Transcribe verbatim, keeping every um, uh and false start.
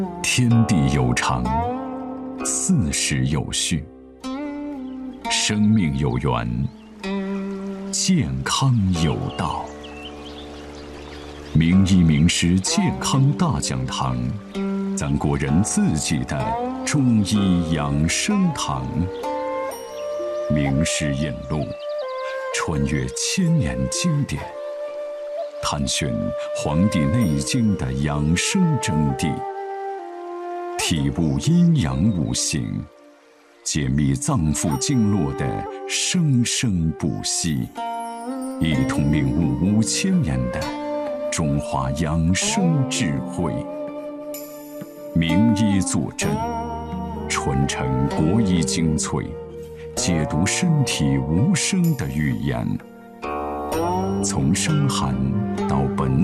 天地有常，四时有序，生命有源，健康有道。名医名师健康大讲堂，咱国人自己的中医养生堂。名师引路，穿越千年经典，探寻《黄帝内经》的养生真谛，体悟阴阳五行，解密脏腑经络的生生不息，一同领悟五千年的中华养生智慧。名医坐镇，传承国医精粹，解读身体无声的语言，从伤寒到本